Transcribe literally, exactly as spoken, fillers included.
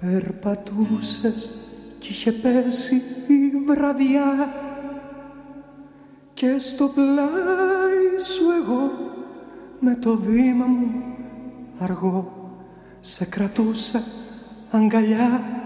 Περπατούσες κι είχε πέσει η βραδιά και στο πλάι σου εγώ με το βήμα μου αργό σε κρατούσα αγκαλιά.